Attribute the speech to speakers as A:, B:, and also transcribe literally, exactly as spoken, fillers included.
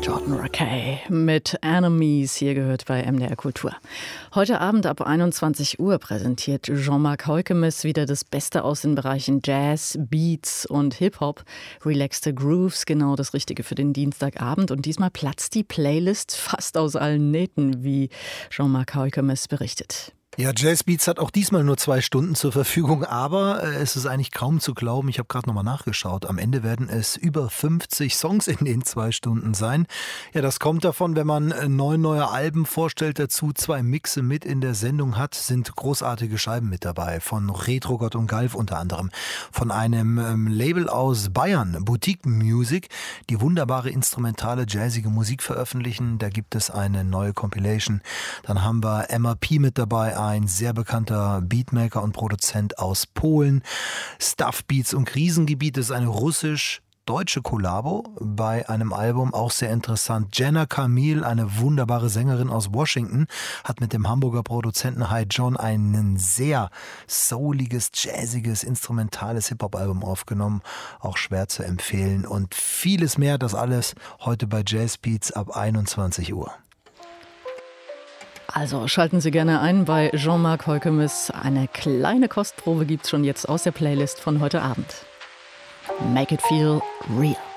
A: Jordan Rakei mit Enemies, hier gehört bei M D R Kultur. Heute Abend ab einundzwanzig Uhr präsentiert Jean-Marc Heukemes wieder das Beste aus den Bereichen Jazz, Beats und Hip-Hop. Relaxte Grooves, genau das Richtige für den Dienstagabend. Und diesmal platzt die Playlist fast aus allen Nähten, wie Jean-Marc Heukemes berichtet.
B: Ja, Jazzbeats hat auch diesmal nur zwei Stunden zur Verfügung, aber äh, es ist eigentlich kaum zu glauben. Ich habe gerade nochmal nachgeschaut. Am Ende werden es über fünfzig Songs in den zwei Stunden sein. Ja, das kommt davon, wenn man äh, neun neue Alben vorstellt, dazu zwei Mixe mit in der Sendung hat, sind großartige Scheiben mit dabei. Von Retro Gott und Galf unter anderem. Von einem ähm, Label aus Bayern, Boutique Music, die wunderbare instrumentale, jazzige Musik veröffentlichen. Da gibt es eine neue Compilation. Dann haben wir M R P mit dabei, ein sehr bekannter Beatmaker und Produzent aus Polen. Stuff Beats und Krisengebiet ist eine russisch-deutsche Kollabo bei einem Album, auch sehr interessant. Jenna Camille, eine wunderbare Sängerin aus Washington, hat mit dem Hamburger Produzenten Hi John ein sehr souliges, jazziges, instrumentales Hip-Hop-Album aufgenommen. Auch schwer zu empfehlen und vieles mehr, das alles heute bei Jazzbeats ab einundzwanzig Uhr.
A: Also schalten Sie gerne ein bei Jean-Marc Heukemes. Eine kleine Kostprobe gibt's schon jetzt aus der Playlist von heute Abend. Make it feel real.